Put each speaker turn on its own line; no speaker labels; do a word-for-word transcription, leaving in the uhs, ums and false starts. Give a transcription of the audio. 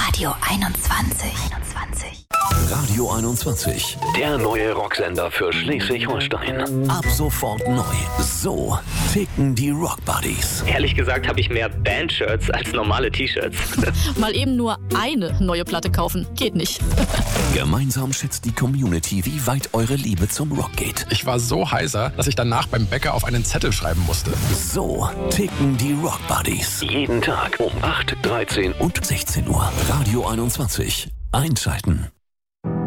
Radio einundzwanzig. einundzwanzig.
Radio einundzwanzig, der neue Rocksender für Schleswig-Holstein. Ab sofort neu. So ticken die Rock Buddies.
Ehrlich gesagt habe ich mehr Band-Shirts als normale T-Shirts.
Mal eben nur eine neue Platte kaufen, geht nicht.
Gemeinsam schätzt die Community, wie weit eure Liebe zum Rock geht.
Ich war so heiser, dass ich danach beim Bäcker auf einen Zettel schreiben musste.
So ticken die Rock Buddies. Jeden Tag um acht, dreizehn und sechzehn Uhr. Radio einundzwanzig. Einschalten.